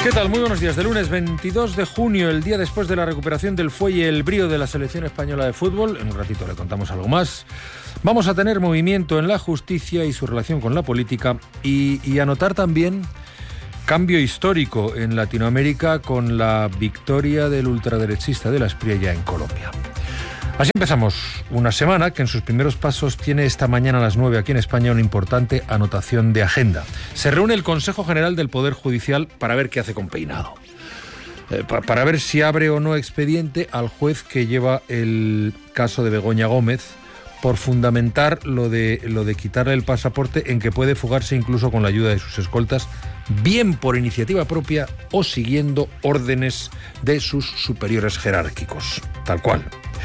¿Qué tal? Muy buenos días. De lunes 22 de junio, el día después de la recuperación del fuelle El Brío de la selección española de fútbol. En un ratito le contamos algo más. Vamos a tener movimiento en la justicia y su relación con la política y a notar también cambio histórico en Latinoamérica con la victoria del ultraderechista de la Espriella en Colombia. Así empezamos una semana que en sus primeros pasos tiene esta mañana a las 9 aquí en España una importante anotación de agenda. Se reúne el Consejo General del Poder Judicial para ver qué hace con Peinado. Para ver si abre o no expediente al juez que lleva el caso de Begoña Gómez por fundamentar lo de quitarle el pasaporte en que puede fugarse incluso con la ayuda de sus escoltas, bien por iniciativa propia o siguiendo órdenes de sus superiores jerárquicos. Tal cual.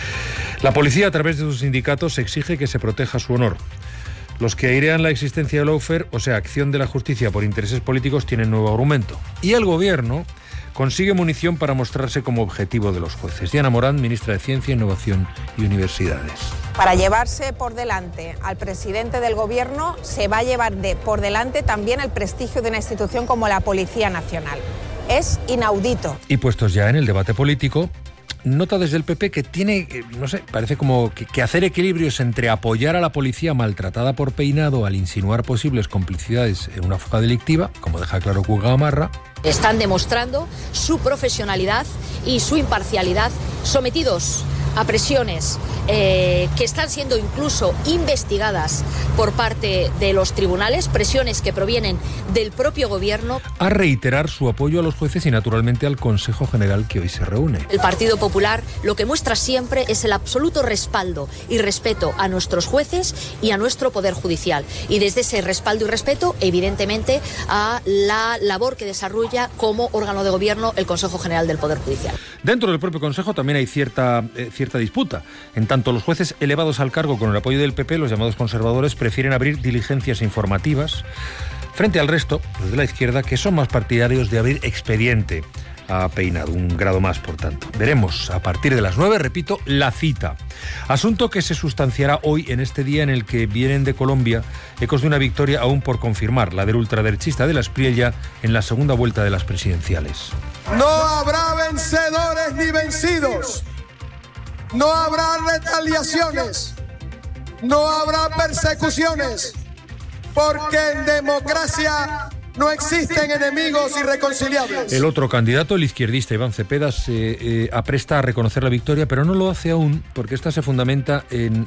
La policía, a través de sus sindicatos, exige que se proteja su honor. Los que airean la existencia del lawfare, o sea, acción de la justicia por intereses políticos, tienen nuevo argumento. Y el gobierno consigue munición para mostrarse como objetivo de los jueces. Diana Morán, ministra de Ciencia, Innovación y Universidades. Para llevarse por delante al presidente del gobierno, se va a llevar por delante también el prestigio de una institución como la Policía Nacional. Es inaudito. Y puestos ya en el debate político, nota desde el PP que tiene, no sé, parece como que hacer equilibrios entre apoyar a la policía maltratada por Peinado al insinuar posibles complicidades en una fuga delictiva, como deja claro Cuca Gamarra. Están demostrando su profesionalidad y su imparcialidad, sometidos a presiones que están siendo incluso investigadas por parte de los tribunales, presiones que provienen del propio gobierno. A reiterar su apoyo a los jueces y naturalmente al Consejo General que hoy se reúne. El Partido Popular lo que muestra siempre es el absoluto respaldo y respeto a nuestros jueces y a nuestro Poder Judicial. Y desde ese respaldo y respeto, evidentemente, a la labor que desarrolla como órgano de gobierno el Consejo General del Poder Judicial. Dentro del propio Consejo también hay cierta disputa. En tanto los jueces elevados al cargo con el apoyo del PP, los llamados conservadores, prefieren abrir diligencias informativas frente al resto, los de la izquierda, que son más partidarios de abrir expediente a Peinado, un grado más, por tanto. Veremos a partir de las 9, repito, la cita. Asunto que se sustanciará hoy en este día en el que vienen de Colombia ecos de una victoria aún por confirmar, la del ultraderechista de la Espriella en la segunda vuelta de las presidenciales. No habrá vencedores ni vencidos. No habrá retaliaciones, no habrá persecuciones, porque en democracia no existen enemigos irreconciliables. El otro candidato, el izquierdista Iván Cepeda, se apresta a reconocer la victoria, pero no lo hace aún, porque esta se fundamenta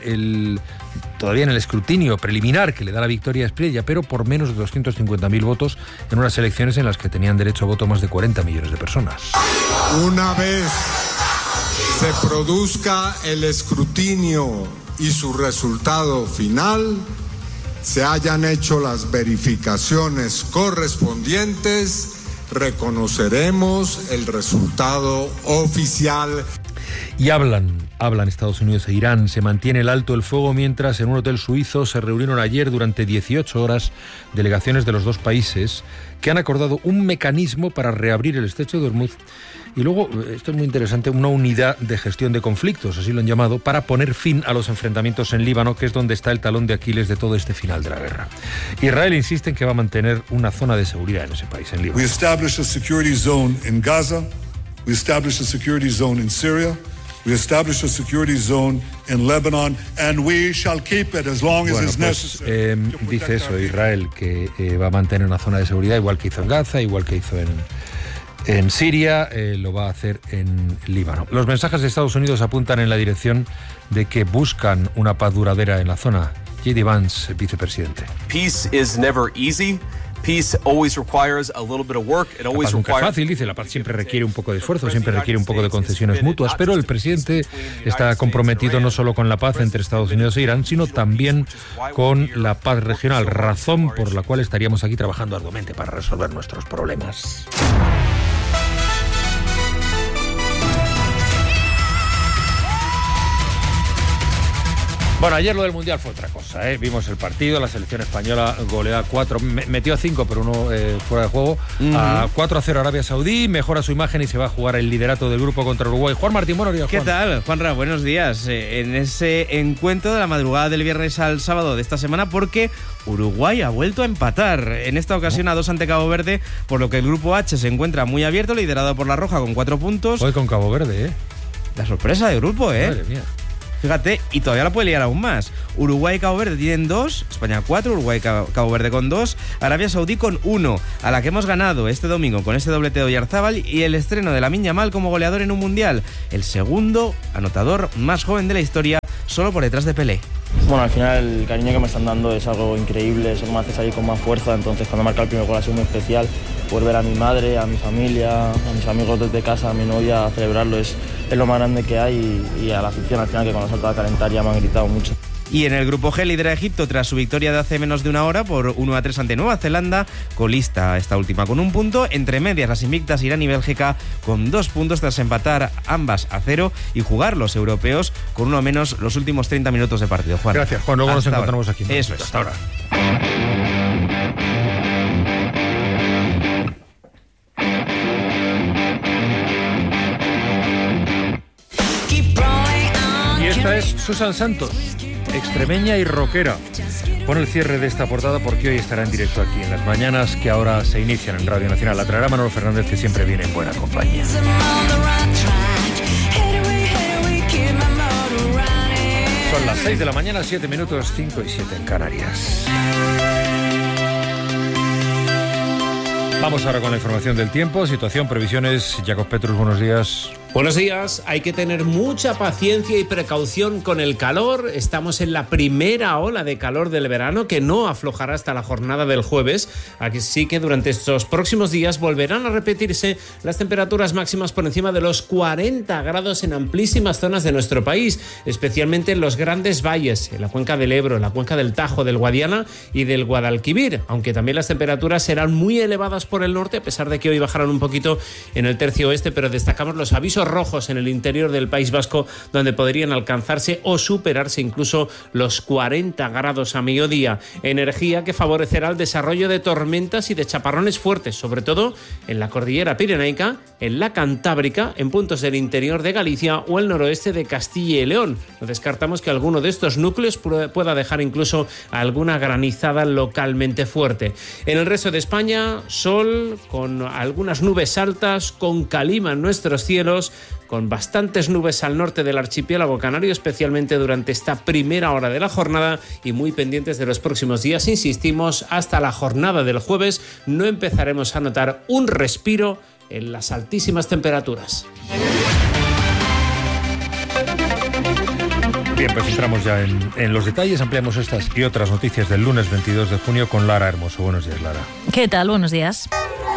todavía en el escrutinio preliminar que le da la victoria a Espriella, pero por menos de 250.000 votos en unas elecciones en las que tenían derecho a voto más de 40 millones de personas. Una vez se produzca el escrutinio y su resultado final, se hayan hecho las verificaciones correspondientes, reconoceremos el resultado oficial. Y hablan Estados Unidos e Irán. Se mantiene el alto el fuego mientras en un hotel suizo se reunieron ayer durante 18 horas delegaciones de los dos países que han acordado un mecanismo para reabrir el estrecho de Hormuz. Y luego, esto es muy interesante, una unidad de gestión de conflictos, así lo han llamado, para poner fin a los enfrentamientos en Líbano, que es donde está el talón de Aquiles de todo este final de la guerra. Israel insiste en que va a mantener una zona de seguridad en ese país, en Líbano. We established a security zone in Gaza. We established a security zone in Syria. We established a security zone in Lebanon, and we shall keep it as long as is necessary. Dice eso Israel, que va a mantener una zona de seguridad igual que hizo en Gaza, igual que hizo en Siria, lo va a hacer en Líbano. Los mensajes de Estados Unidos apuntan en la dirección de que buscan una paz duradera en la zona. J.D. Vance, vicepresidente. Peace is never easy. Peace always requires a little bit of work. It always requires... nunca es fácil, dice. La paz siempre requiere un poco de esfuerzo, siempre requiere un poco de concesiones mutuas, pero el presidente está comprometido no solo con la paz entre Estados Unidos e Irán, sino también con la paz regional, razón por la cual estaríamos aquí trabajando arduamente para resolver nuestros problemas. Bueno, ayer lo del Mundial fue otra cosa, ¿eh? Vimos el partido, la selección española goleó a 4, metió a 5, pero uno fuera de juego, a 4-0 Arabia Saudí, mejora su imagen y se va a jugar el liderato del grupo contra Uruguay. Juan Martín, buenos días, Juan. ¿Qué tal, Juanra? Buenos días. En ese encuentro de la madrugada del viernes al sábado de esta semana, porque Uruguay ha vuelto a empatar, en esta ocasión a 2 ante Cabo Verde, por lo que el grupo H se encuentra muy abierto, liderado por la Roja con 4 puntos. Hoy con Cabo Verde, ¿eh? La sorpresa del grupo, ¿eh? Madre mía. Fíjate, y todavía la puede liar aún más. Uruguay y Cabo Verde tienen 2, España 4, Uruguay y Cabo Verde con 2, Arabia Saudí con 1, a la que hemos ganado este domingo con este doblete de Oyarzábal y el estreno de Lamine Yamal como goleador en un mundial, el segundo anotador más joven de la historia, solo por detrás de Pelé. Bueno, al final el cariño que me están dando es algo increíble, eso me hace salir con más fuerza, entonces cuando marca el primer gol ha sido muy especial, poder ver a mi madre, a mi familia, a mis amigos desde casa, a mi novia, a celebrarlo es lo más grande que hay y a la afición al final que cuando salta a calentar ya me han gritado mucho. Y en el grupo G lidera Egipto tras su victoria de hace menos de una hora por 1-3 ante Nueva Zelanda, colista esta última con 1 punto, entre medias las invictas Irán y Bélgica con 2 puntos tras empatar ambas a 0 y jugar los europeos con 1 menos los últimos 30 minutos de partido. Juan. Gracias, Juan, luego nos encontramos aquí. Eso es. Hasta ahora. Y esta es Susan Santos, extremeña y rockera. Pon el cierre de esta portada porque hoy estará en directo aquí en las mañanas que ahora se inician en Radio Nacional. La traerá Manolo Fernández, que siempre viene en buena compañía. Son las 6 de la mañana, 7 minutos, 5 y 7 en Canarias. Vamos ahora con la información del tiempo, situación, previsiones. Jacob Petrus, buenos días. Buenos días. Hay que tener mucha paciencia y precaución con el calor. Estamos en la primera ola de calor del verano que no aflojará hasta la jornada del jueves. Así que durante estos próximos días volverán a repetirse las temperaturas máximas por encima de los 40 grados en amplísimas zonas de nuestro país, especialmente en los grandes valles, en la cuenca del Ebro, en la cuenca del Tajo, del Guadiana y del Guadalquivir, aunque también las temperaturas serán muy elevadas por el norte, a pesar de que hoy bajarán un poquito en el tercio oeste, pero destacamos los avisos rojos en el interior del País Vasco, donde podrían alcanzarse o superarse incluso los 40 grados a mediodía. Energía que favorecerá el desarrollo de tormentas y de chaparrones fuertes, sobre todo en la cordillera pirenaica, en la Cantábrica, en puntos del interior de Galicia o el noroeste de Castilla y León. No descartamos que alguno de estos núcleos pueda dejar incluso alguna granizada localmente fuerte. En el resto de España, sol con algunas nubes altas, con calima en nuestros cielos, con bastantes nubes al norte del archipiélago canario, especialmente durante esta primera hora de la jornada, y muy pendientes de los próximos días. Insistimos, hasta la jornada del jueves no empezaremos a notar un respiro en las altísimas temperaturas. Bien, pues entramos ya en los detalles, ampliamos estas y otras noticias del lunes 22 de junio con Lara Hermoso. Buenos días, Lara. ¿Qué tal? Buenos días.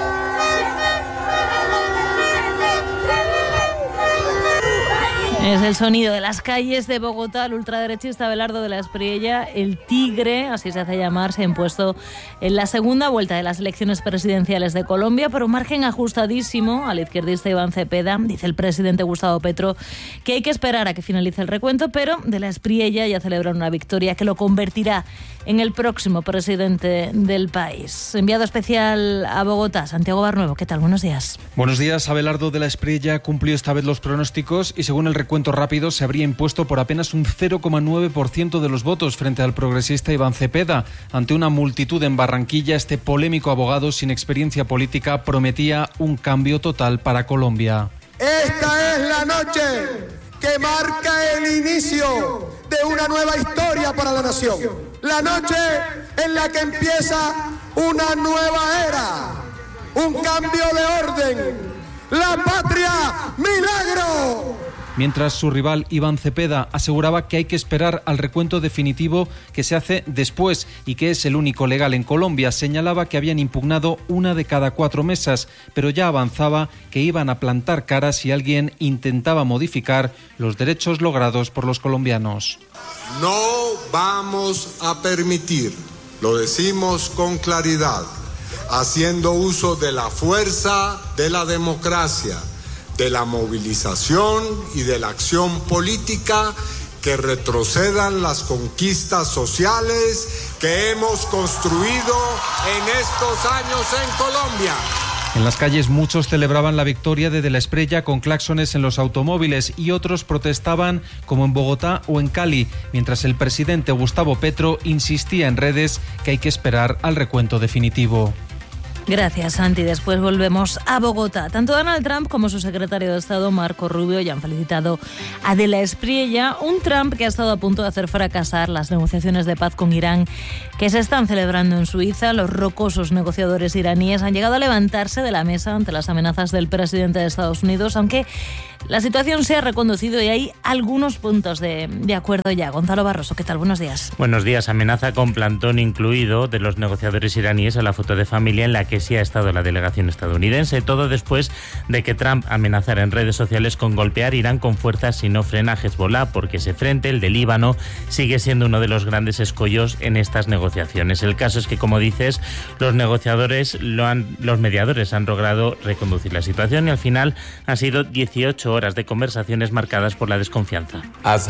Es el sonido de las calles de Bogotá. El ultraderechista Abelardo de la Espriella, el Tigre, así se hace llamar, se ha impuesto en la segunda vuelta de las elecciones presidenciales de Colombia por un margen ajustadísimo al izquierdista Iván Cepeda. Dice el presidente Gustavo Petro que hay que esperar a que finalice el recuento, pero de la Espriella ya celebra una victoria que lo convertirá en el próximo presidente del país. Enviado especial a Bogotá, Santiago Barnuevo. ¿Qué tal? Buenos días. Buenos días. Abelardo de la Espriella cumplió esta vez los pronósticos y según el recuento rápido se habría impuesto por apenas un 0,9% de los votos frente al progresista Iván Cepeda. Ante una multitud en Barranquilla, este polémico abogado sin experiencia política prometía un cambio total para Colombia. Esta es la noche que marca el inicio de una nueva historia para la nación. La noche en la que empieza una nueva era, un cambio de orden. La patria, milagro. Mientras su rival Iván Cepeda aseguraba que hay que esperar al recuento definitivo que se hace después y que es el único legal en Colombia, señalaba que habían impugnado 1 de cada 4 mesas, pero ya avanzaba que iban a plantar cara si alguien intentaba modificar los derechos logrados por los colombianos. No vamos a permitir, lo decimos con claridad, haciendo uso de la fuerza de la democracia, de la movilización y de la acción política, que retrocedan las conquistas sociales que hemos construido en estos años en Colombia. En las calles muchos celebraban la victoria de la Espriella con claxones en los automóviles y otros protestaban como en Bogotá o en Cali, mientras el presidente Gustavo Petro insistía en redes que hay que esperar al recuento definitivo. Gracias, Santi. Después volvemos a Bogotá. Tanto Donald Trump como su secretario de Estado, Marco Rubio, ya han felicitado a de la Espriella, un Trump que ha estado a punto de hacer fracasar las negociaciones de paz con Irán que se están celebrando en Suiza. Los rocosos negociadores iraníes han llegado a levantarse de la mesa ante las amenazas del presidente de Estados Unidos, aunque la situación se ha reconducido y hay algunos puntos de acuerdo ya. Gonzalo Barroso, ¿qué tal? Buenos días. Buenos días. Amenaza con plantón incluido de los negociadores iraníes a la foto de familia en la que sí ha estado la delegación estadounidense. Todo después de que Trump amenazara en redes sociales con golpear Irán con fuerzas si no frena a Hezbollah, porque ese frente, el de Líbano, sigue siendo uno de los grandes escollos en estas negociaciones. El caso es que, como dices, los mediadores han logrado reconducir la situación y al final han sido 18 horas de conversaciones marcadas por la desconfianza.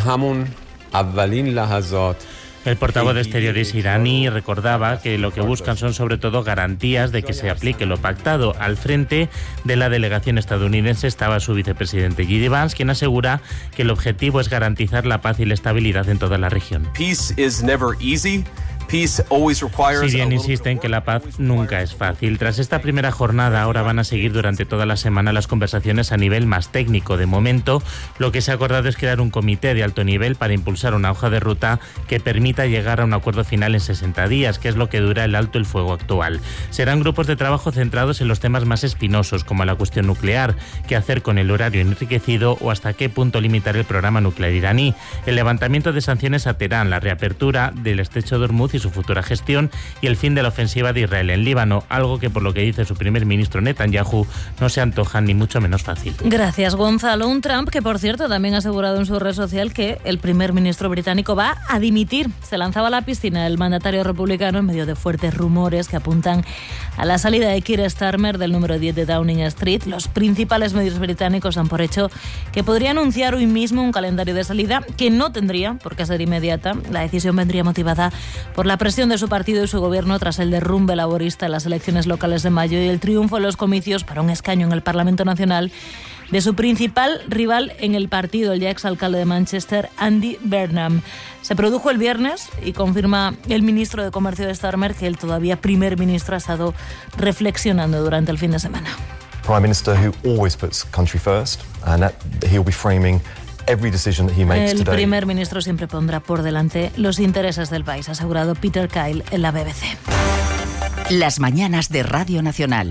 El portavoz de Exteriores iraní recordaba que lo que buscan son sobre todo garantías de que se aplique lo pactado. Al frente de la delegación estadounidense estaba su vicepresidente J.D. Vance, quien asegura que el objetivo es garantizar la paz y la estabilidad en toda la región. Peace is never easy. Si bien insisten que la paz nunca es fácil. Tras esta primera jornada, ahora van a seguir durante toda la semana las conversaciones a nivel más técnico. De momento, lo que se ha acordado es crear un comité de alto nivel para impulsar una hoja de ruta que permita llegar a un acuerdo final en 60 días, que es lo que dura el alto el fuego actual. Serán grupos de trabajo centrados en los temas más espinosos, como la cuestión nuclear, qué hacer con el uranio enriquecido o hasta qué punto limitar el programa nuclear iraní, el levantamiento de sanciones a Teherán, la reapertura del estrecho de Hormuz y su futura gestión y el fin de la ofensiva de Israel en Líbano, algo que por lo que dice su primer ministro Netanyahu no se antoja ni mucho menos fácil. Gracias, Gonzalo. Un Trump que, por cierto, también ha asegurado en su red social que el primer ministro británico va a dimitir. Se lanzaba a la piscina el mandatario republicano en medio de fuertes rumores que apuntan a la salida de Keir Starmer del número 10 de Downing Street. Los principales medios británicos dan por hecho que podría anunciar hoy mismo un calendario de salida que no tendría por qué ser inmediata. La decisión vendría motivada por la presión de su partido y su gobierno tras el derrumbe laborista en las elecciones locales de mayo y el triunfo en los comicios para un escaño en el Parlamento Nacional de su principal rival en el partido, el ya exalcalde de Manchester, Andy Burnham. Se produjo el viernes y confirma el ministro de Comercio de Starmer que el todavía primer ministro ha estado reflexionando durante el fin de semana. Prime Minister who always puts country first, and that he'll be framing every decision that he makes el today. primer ministro siempre pondrá por delante los intereses del país, ha asegurado Peter Kyle en la BBC. Las mañanas de Radio Nacional.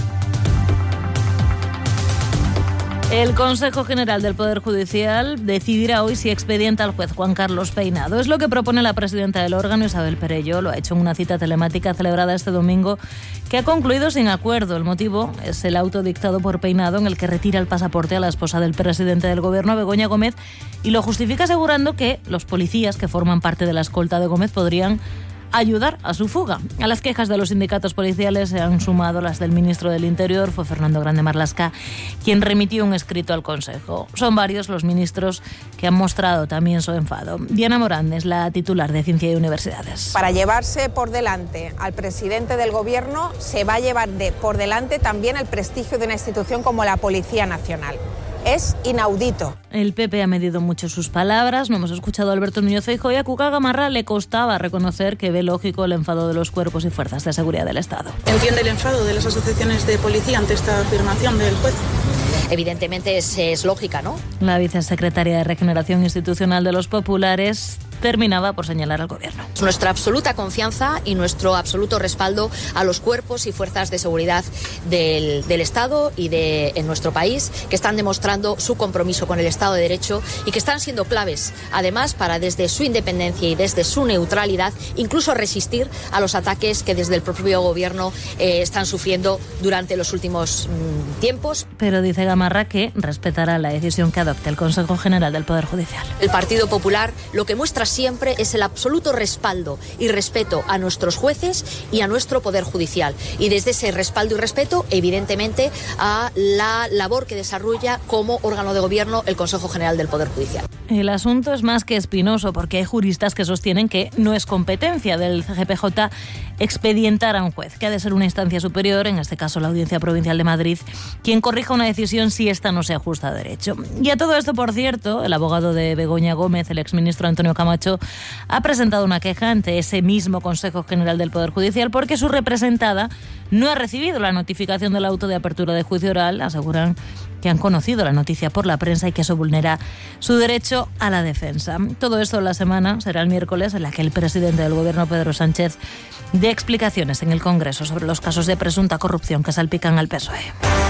El Consejo General del Poder Judicial decidirá hoy si expedienta al juez Juan Carlos Peinado. Es lo que propone la presidenta del órgano, Isabel Perello. Lo ha hecho en una cita telemática celebrada este domingo que ha concluido sin acuerdo. El motivo es el auto dictado por Peinado en el que retira el pasaporte a la esposa del presidente del gobierno, Begoña Gómez, y lo justifica asegurando que los policías que forman parte de la escolta de Gómez podrían ayudar a su fuga. A las quejas de los sindicatos policiales se han sumado las del ministro del Interior. Fue Fernando Grande Marlaska quien remitió un escrito al Consejo. Son varios los ministros que han mostrado también su enfado. Diana Morán es la titular de Ciencia y Universidades. Para llevarse por delante al presidente del gobierno se va a llevar por delante también el prestigio de una institución como la Policía Nacional. Es inaudito. El PP ha medido mucho sus palabras. No hemos escuchado a Alberto Núñez Feijóo y a Cuca Gamarra le costaba reconocer que ve lógico el enfado de los cuerpos y fuerzas de seguridad del Estado. ¿Entiende el enfado de las asociaciones de policía ante esta afirmación del juez? Evidentemente es lógica, ¿no? La vicesecretaria de Regeneración Institucional de los Populares terminaba por señalar al gobierno. Nuestra absoluta confianza y nuestro absoluto respaldo a los cuerpos y fuerzas de seguridad del Estado y en nuestro país, que están demostrando su compromiso con el Estado de Derecho y que están siendo claves, además, para desde su independencia y desde su neutralidad, incluso resistir a los ataques que desde el propio gobierno están sufriendo durante los últimos tiempos. Pero dice Gamarra que respetará la decisión que adopte el Consejo General del Poder Judicial. El Partido Popular lo que muestra siempre es el absoluto respaldo y respeto a nuestros jueces y a nuestro Poder Judicial. Y desde ese respaldo y respeto, evidentemente, a la labor que desarrolla como órgano de gobierno el Consejo General del Poder Judicial. El asunto es más que espinoso porque hay juristas que sostienen que no es competencia del CGPJ expedientar a un juez, que ha de ser una instancia superior, en este caso la Audiencia Provincial de Madrid, quien corrija una decisión si esta no se ajusta a derecho. Y a todo esto, por cierto, el abogado de Begoña Gómez, el exministro Antonio Camacho, ha presentado una queja ante ese mismo Consejo General del Poder Judicial porque su representada no ha recibido la notificación del auto de apertura de juicio oral. Aseguran que han conocido la noticia por la prensa y que eso vulnera su derecho a la defensa. Todo esto la semana será el miércoles en la que el presidente del Gobierno, Pedro Sánchez, dé explicaciones en el Congreso sobre los casos de presunta corrupción que salpican al PSOE.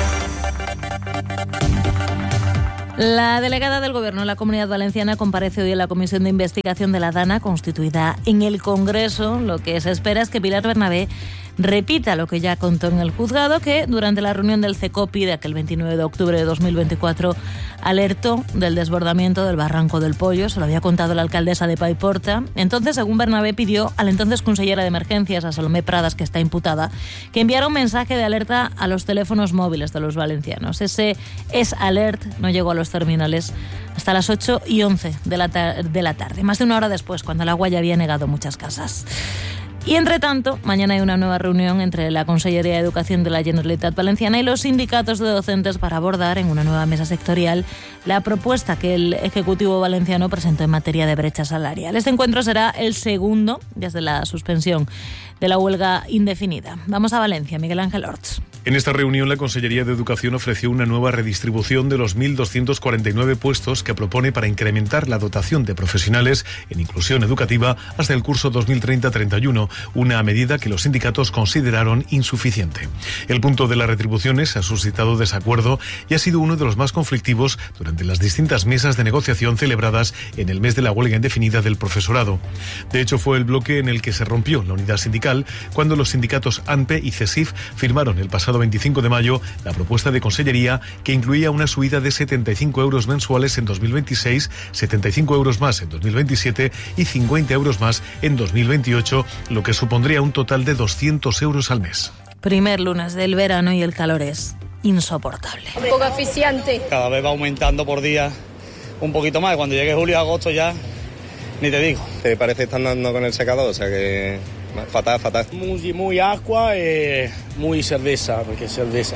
La delegada del Gobierno en la Comunidad Valenciana comparece hoy en la Comisión de Investigación de la DANA, constituida en el Congreso. Lo que se espera es que Pilar Bernabé repita lo que ya contó en el juzgado, que durante la reunión del CECOPI de aquel 29 de octubre de 2024 alertó del desbordamiento del Barranco del Pollo. Se lo había contado la alcaldesa de Paiporta. Entonces, según Bernabé, pidió a la entonces consellera de Emergencias, a Salomé Pradas, que está imputada, que enviara un mensaje de alerta a los teléfonos móviles de los valencianos. Ese alert no llegó a los terminales hasta las 8:11 de la tarde, más de una hora después, cuando el agua ya había negado muchas casas. Y entre tanto, mañana hay una nueva reunión entre la Consellería de Educación de la Generalitat Valenciana y los sindicatos de docentes para abordar en una nueva mesa sectorial la propuesta que el Ejecutivo valenciano presentó en materia de brecha salarial. Este encuentro será el segundo desde la suspensión de la huelga indefinida. Vamos a Valencia, Miguel Ángel Orts. En esta reunión, la Consellería de Educación ofreció una nueva redistribución de los 1.249 puestos que propone para incrementar la dotación de profesionales en inclusión educativa hasta el curso 2030-31, una medida que los sindicatos consideraron insuficiente. El punto de las retribuciones ha suscitado desacuerdo y ha sido uno de los más conflictivos durante las distintas mesas de negociación celebradas en el mes de la huelga indefinida del profesorado. De hecho, fue el bloque en el que se rompió la unidad sindical cuando los sindicatos ANPE y CESIF firmaron el pasado 25 de mayo la propuesta de Consellería que incluía una subida de 75 euros mensuales en 2026, 75 euros más en 2027 y 50 euros más en 2028, lo que supondría un total de 200 euros al mes. Primer lunes del verano y el calor es insoportable. Un poco asfixiante. Cada vez va aumentando por día un poquito más. Cuando llegue julio, agosto ya, ni te digo. ¿Te parece que están dando con el secador? O sea que... fatal. Muy agua y muy cerveza, porque cerveza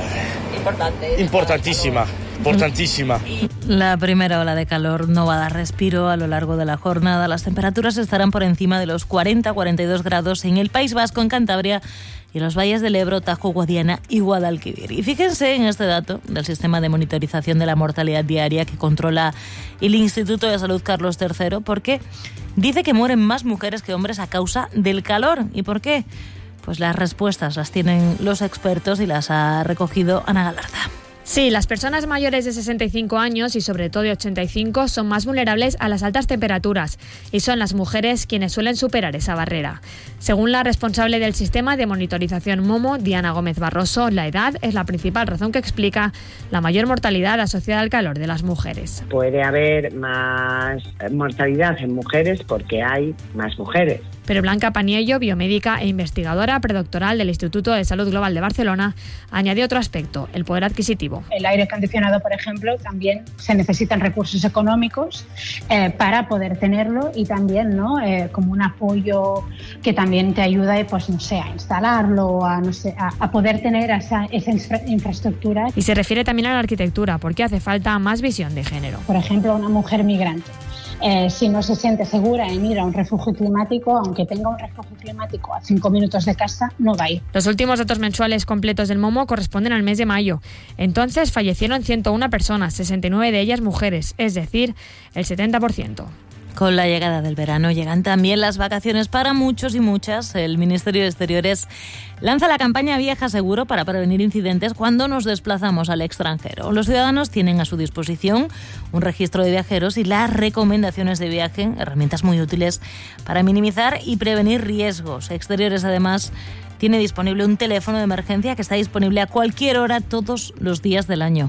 es importantísima. La primera ola de calor no va a dar respiro a lo largo de la jornada. Las temperaturas estarán por encima de los 40-42 grados en el País Vasco, en Cantabria y los valles del Ebro, Tajo, Guadiana y Guadalquivir. Y fíjense en este dato del sistema de monitorización de la mortalidad diaria que controla el Instituto de Salud Carlos III, porque dice que mueren más mujeres que hombres a causa del calor. ¿Y por qué? Pues las respuestas las tienen los expertos y las ha recogido Ana Galarda. Sí, las personas mayores de 65 años y sobre todo de 85 son más vulnerables a las altas temperaturas y son las mujeres quienes suelen superar esa barrera. Según la responsable del sistema de monitorización MOMO, Diana Gómez Barroso, la edad es la principal razón que explica la mayor mortalidad asociada al calor de las mujeres. Puede haber más mortalidad en mujeres porque hay más mujeres. Pero Blanca Paniello, biomédica e investigadora predoctoral del Instituto de Salud Global de Barcelona, añadió otro aspecto, el poder adquisitivo. El aire acondicionado, por ejemplo, también se necesitan recursos económicos para poder tenerlo y también, ¿no? Como un apoyo que también te ayuda pues, no sé, a instalarlo, a poder tener esa infraestructura. Y se refiere también a la arquitectura, porque hace falta más visión de género. Por ejemplo, una mujer migrante. Si no se siente segura en ir a un refugio climático, aunque tenga un refugio climático a 5 minutos de casa, no va a ir. Los últimos datos mensuales completos del MOMO corresponden al mes de mayo. Entonces fallecieron 101 personas, 69 de ellas mujeres, es decir, el 70%. Con la llegada del verano llegan también las vacaciones para muchos y muchas. El Ministerio de Exteriores lanza la campaña Viaja Seguro para prevenir incidentes cuando nos desplazamos al extranjero. Los ciudadanos tienen a su disposición un registro de viajeros y las recomendaciones de viaje, herramientas muy útiles para minimizar y prevenir riesgos. Exteriores, además, tiene disponible un teléfono de emergencia que está disponible a cualquier hora todos los días del año.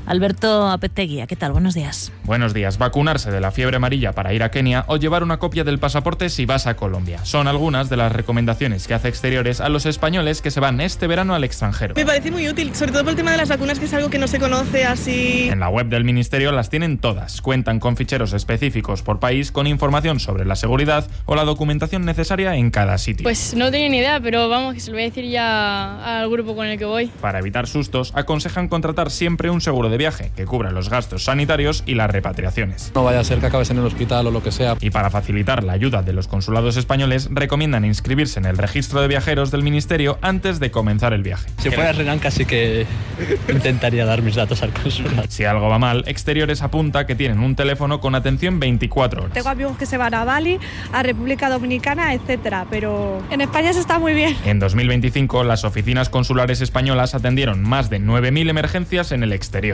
Alberto Apeteguía, ¿qué tal? Buenos días. Buenos días. Vacunarse de la fiebre amarilla para ir a Kenia o llevar una copia del pasaporte si vas a Colombia. Son algunas de las recomendaciones que hace Exteriores a los españoles que se van este verano al extranjero. Me parece muy útil, sobre todo por el tema de las vacunas, que es algo que no se conoce así. En la web del Ministerio las tienen todas. Cuentan con ficheros específicos por país con información sobre la seguridad o la documentación necesaria en cada sitio. Pues no tenía ni idea, pero vamos, que se lo voy a decir ya al grupo con el que voy. Para evitar sustos, aconsejan contratar siempre un seguro de viaje que cubra los gastos sanitarios y las repatriaciones. No vaya a ser que acabes en el hospital o lo que sea. Y para facilitar la ayuda de los consulados españoles, recomiendan inscribirse en el registro de viajeros del Ministerio antes de comenzar el viaje. Si fuera Sri Lanka sí que intentaría dar mis datos al consulado. Si algo va mal, Exteriores apunta que tienen un teléfono con atención 24 horas. Tengo amigos que se van a Bali, a República Dominicana, etcétera, pero en España se está muy bien. En 2025, las oficinas consulares españolas atendieron más de 9.000 emergencias en el exterior.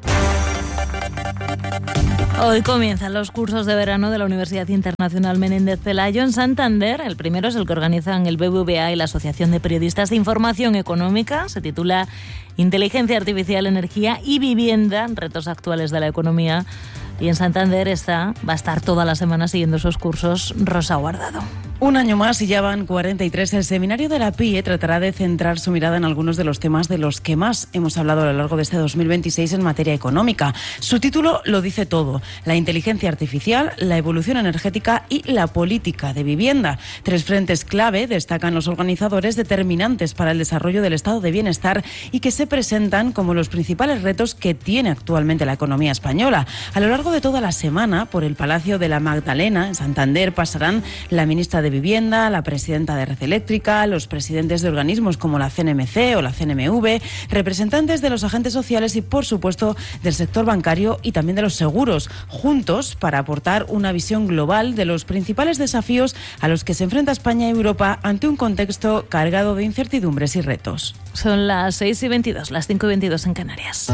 Hoy comienzan los cursos de verano de la Universidad Internacional Menéndez Pelayo en Santander. El primero es el que organizan el BBVA y la Asociación de Periodistas de Información Económica. Se titula Inteligencia Artificial, Energía y Vivienda, retos actuales de la economía. Y en Santander va a estar toda la semana siguiendo esos cursos Rosa Guardado. Un año más y ya van 43. El seminario de la PIE tratará de centrar su mirada en algunos de los temas de los que más hemos hablado a lo largo de este 2026 en materia económica. Su título lo dice todo: la inteligencia artificial, la evolución energética y la política de vivienda. 3 frentes clave, destacan los organizadores, determinantes para el desarrollo del estado de bienestar y que se presentan como los principales retos que tiene actualmente la economía española. A lo largo de toda la semana, por el Palacio de la Magdalena, en Santander, pasarán la ministra de Vivienda, la presidenta de Red Eléctrica, los presidentes de organismos como la CNMC o la CNMV, representantes de los agentes sociales y, por supuesto, del sector bancario y también de los seguros, juntos para aportar una visión global de los principales desafíos a los que se enfrenta España y Europa ante un contexto cargado de incertidumbres y retos. Son las 6:22, las 5:22 en Canarias.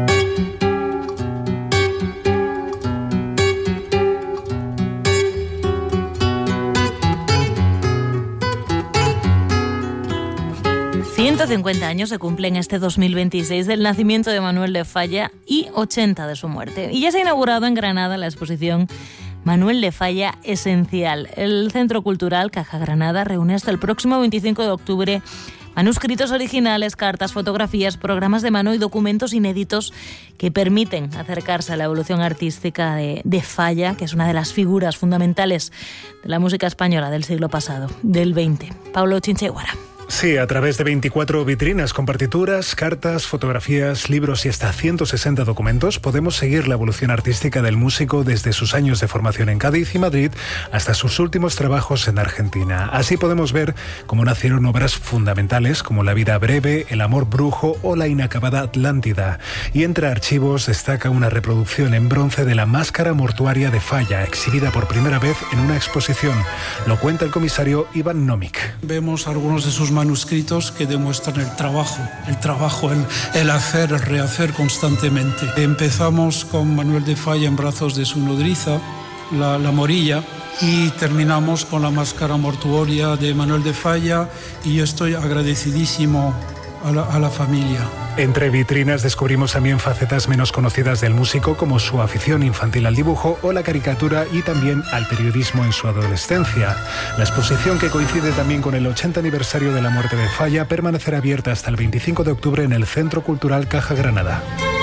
...150 años se cumplen este 2026 del nacimiento de Manuel de Falla y 80 de su muerte. Y ya se ha inaugurado en Granada la exposición Manuel de Falla Esencial. El Centro Cultural Caja Granada reúne hasta el próximo 25 de octubre manuscritos originales, cartas, fotografías, programas de mano y documentos inéditos que permiten acercarse a la evolución artística de Falla, que es una de las figuras fundamentales de la música española del siglo pasado, del XX. Pablo Chincheguara. Sí, a través de 24 vitrinas con partituras, cartas, fotografías, libros y hasta 160 documentos podemos seguir la evolución artística del músico desde sus años de formación en Cádiz y Madrid hasta sus últimos trabajos en Argentina. Así podemos ver cómo nacieron obras fundamentales como La vida breve, El amor brujo o La inacabada Atlántida. Y entre archivos destaca una reproducción en bronce de la máscara mortuaria de Falla, exhibida por primera vez en una exposición. Lo cuenta el comisario Iván Nómic. Vemos algunos de sus manuscritos que demuestran el trabajo, el hacer, el rehacer constantemente. Empezamos con Manuel de Falla en brazos de su nodriza, la Morilla, y terminamos con la máscara mortuoria de Manuel de Falla, y yo estoy agradecidísimo a la familia. Entre vitrinas descubrimos también facetas menos conocidas del músico, como su afición infantil al dibujo o la caricatura, y también al periodismo en su adolescencia. La exposición, que coincide también con el 80 aniversario de la muerte de Falla, permanecerá abierta hasta el 25 de octubre en el Centro Cultural Caja Granada.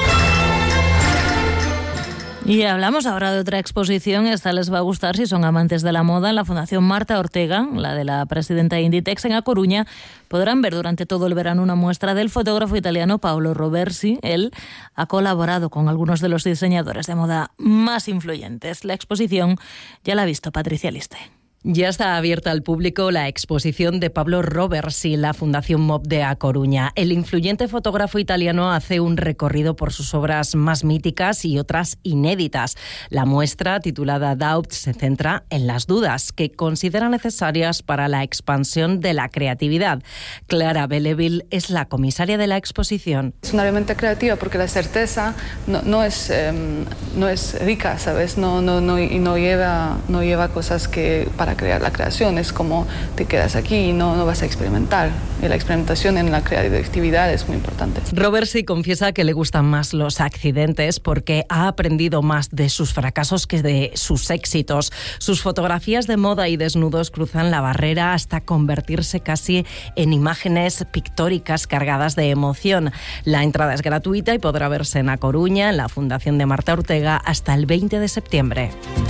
Y hablamos ahora de otra exposición. Esta les va a gustar si son amantes de la moda. En la Fundación Marta Ortega, la de la presidenta de Inditex en A Coruña, podrán ver durante todo el verano una muestra del fotógrafo italiano Paolo Roversi. Él ha colaborado con algunos de los diseñadores de moda más influyentes. La exposición ya la ha visto Patricia Liste. Ya está abierta al público la exposición de Paolo Roversi, la Fundación MOB de A Coruña. El influyente fotógrafo italiano hace un recorrido por sus obras más míticas y otras inéditas. La muestra, titulada Doubt, se centra en las dudas que considera necesarias para la expansión de la creatividad. Clara Belleville es la comisaria de la exposición. Es una herramienta creativa porque la certeza no es rica, ¿sabes? No lleva cosas que para para crear. La creación es como te quedas aquí y no vas a experimentar. Y la experimentación en la creatividad es muy importante. Roversi confiesa que le gustan más los accidentes porque ha aprendido más de sus fracasos que de sus éxitos. Sus fotografías de moda y desnudos cruzan la barrera hasta convertirse casi en imágenes pictóricas cargadas de emoción. La entrada es gratuita y podrá verse en A Coruña, en la Fundación de Marta Ortega, hasta el 20 de septiembre.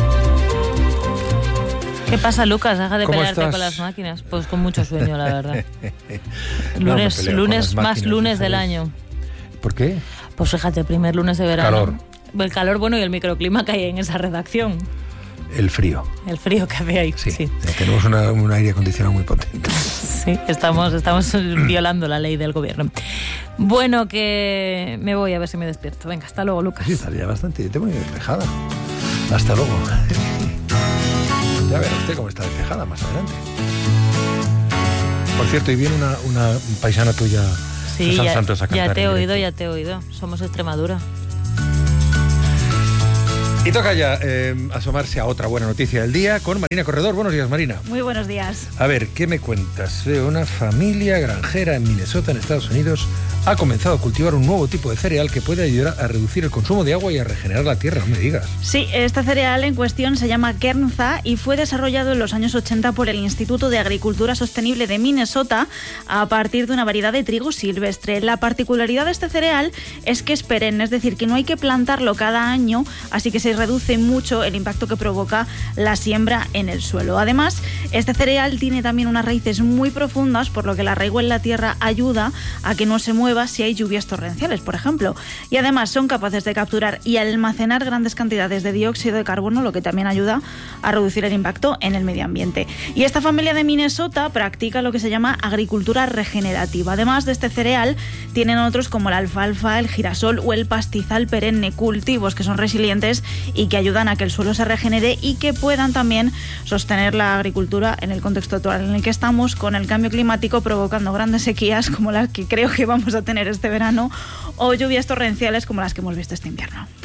¿Qué pasa, Lucas? Deja de pelearte estás? con las máquinas. Pues con mucho sueño, la verdad. Lunes más lunes del año. ¿Por qué? Pues fíjate, primer lunes de verano. Calor. El calor, bueno, y el microclima que hay en esa redacción. El frío. El frío que hace ahí, sí. Tenemos un aire acondicionado muy potente. Sí, estamos violando la ley del gobierno. Bueno, que me voy a ver si me despierto. Venga, hasta luego, Lucas. Sí, estaría bastante muy despejada. Hasta luego. Ya verá usted cómo está despejada más adelante. Por cierto, y viene una paisana tuya sí, de San Santos a cantar. Ya te he oído. Somos Extremadura. Y toca ya asomarse a otra buena noticia del día con Marina Corredor. Buenos días, Marina. Muy buenos días. A ver, ¿qué me cuentas? Una familia granjera en Minnesota, en Estados Unidos, ha comenzado a cultivar un nuevo tipo de cereal que puede ayudar a reducir el consumo de agua y a regenerar la tierra, no me digas. Sí, este cereal en cuestión se llama Kernza y fue desarrollado en los años 80 por el Instituto de Agricultura Sostenible de Minnesota a partir de una variedad de trigo silvestre. La particularidad de este cereal es que es perenne, es decir, que no hay que plantarlo cada año, así que se reduce mucho el impacto que provoca la siembra en el suelo. Además, este cereal tiene también unas raíces muy profundas, por lo que el arraigo en la tierra ayuda a que no se mueva si hay lluvias torrenciales, por ejemplo. Y además son capaces de capturar y almacenar grandes cantidades de dióxido de carbono, lo que también ayuda a reducir el impacto en el medio ambiente. Y esta familia de Minnesota practica lo que se llama agricultura regenerativa. Además de este cereal, tienen otros como la alfalfa, el girasol o el pastizal perenne, cultivos que son resilientes y que ayudan a que el suelo se regenere y que puedan también sostener la agricultura en el contexto actual en el que estamos, con el cambio climático provocando grandes sequías como las que creo que vamos a tener este verano o lluvias torrenciales como las que hemos visto este invierno.